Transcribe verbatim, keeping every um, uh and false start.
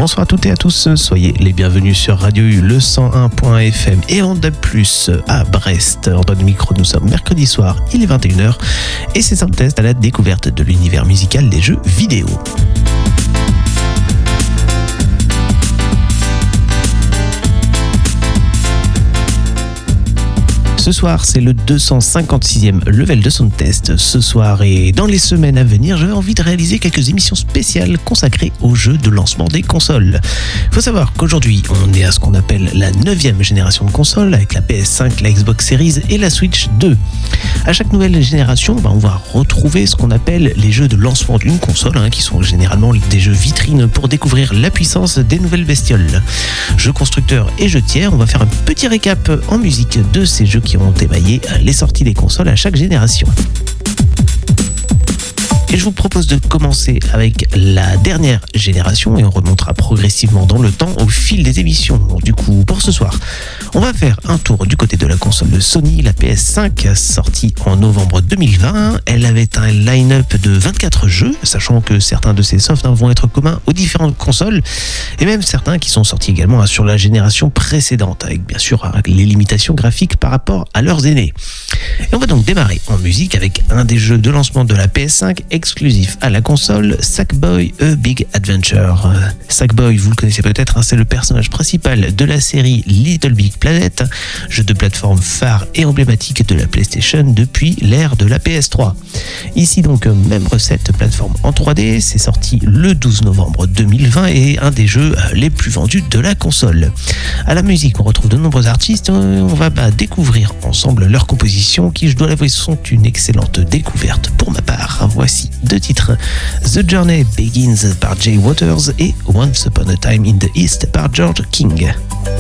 Bonsoir à toutes et à tous, soyez les bienvenus sur Radio U, le cent un point F M et en D A B plus, à Brest. En donne micro, nous sommes mercredi soir, il est vingt et une heures et c'est un test à la découverte de l'univers musical des jeux vidéo. Ce soir, c'est le deux cent cinquante-sixième level de Sound Test. Ce soir et dans les semaines à venir, j'avais envie de réaliser quelques émissions spéciales consacrées aux jeux de lancement des consoles. Il faut savoir qu'aujourd'hui, on est à ce qu'on appelle la neuvième génération de consoles, avec la P S cinq, la Xbox Series et la Switch deux. À chaque nouvelle génération, bah, on va retrouver ce qu'on appelle les jeux de lancement d'une console, hein, qui sont généralement des jeux vitrines pour découvrir la puissance des nouvelles bestioles. Jeux constructeurs et jeux tiers, on va faire un petit récap en musique de ces jeux qui ont émaillé les sorties des consoles à chaque génération. Et je vous propose de commencer avec la dernière génération et on remontera progressivement dans le temps au fil des émissions. Donc, du coup, pour ce soir, on va faire un tour du côté de la console de Sony, la P S cinq, sortie en novembre deux mille vingt. Elle avait un line-up de vingt-quatre jeux, sachant que certains de ces softs vont être communs aux différentes consoles, et même certains qui sont sortis également sur la génération précédente, avec bien sûr les limitations graphiques par rapport à leurs aînés. Et on va donc démarrer en musique avec un des jeux de lancement de la P S cinq, exclusif à la console, Sackboy A Big Adventure. Sackboy, vous le connaissez peut-être, hein, c'est le personnage principal de la série Little Big Planet, jeu de plateforme phare et emblématique de la PlayStation depuis l'ère de la P S trois. Ici donc, même recette, plateforme en trois D, c'est sorti le douze novembre deux mille vingt et un des jeux les plus vendus de la console. À la musique, on retrouve de nombreux artistes, on va bah, découvrir ensemble leurs compositions qui, je dois l'avouer, sont une excellente découverte pour ma part. Voici deux titres, The Journey Begins par Jay Waters et Once Upon a Time in the East par George King.